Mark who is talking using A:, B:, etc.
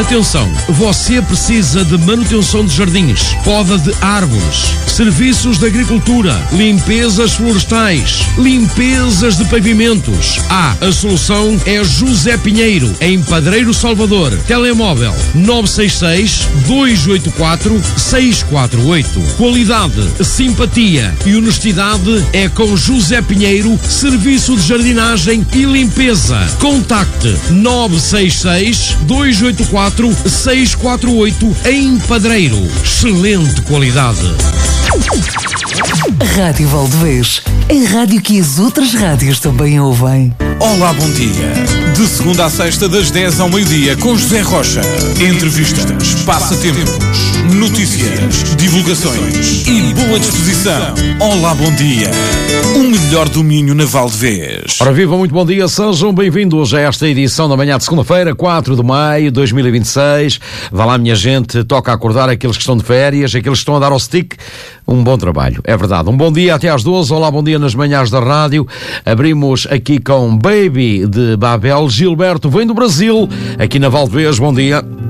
A: Atenção, você precisa de manutenção de jardins, poda de árvores, serviços de agricultura, limpezas florestais, limpezas de pavimentos. A solução é José Pinheiro, em Padreiro Salvador. Telemóvel 966-284-648. Qualidade, simpatia e honestidade é com José Pinheiro, Serviço de Jardinagem e Limpeza. Contacte 966-284-648 em Padreiro. Excelente qualidade.
B: Rádio Valdevez, a rádio que as outras rádios também ouvem.
C: Olá, bom dia. De segunda a sexta, das 10 ao meio-dia, com José Rocha. Entrevistas, passatempos, notícias, divulgações e boa disposição. Olá, bom dia. O melhor domínio na Valdevez.
D: Ora, viva, muito bom dia, sejam bem-vindos a esta edição da manhã de segunda-feira, 4 de maio de 2026. Vá lá, minha gente, toca acordar aqueles que estão de férias, aqueles que estão a dar ao stick. Um bom trabalho, é verdade. Um bom dia até às 12. Olá, bom dia nas manhãs da rádio. Abrimos aqui com Baby de Babel. Gilberto vem do Brasil, aqui na Valdevez. Bom dia.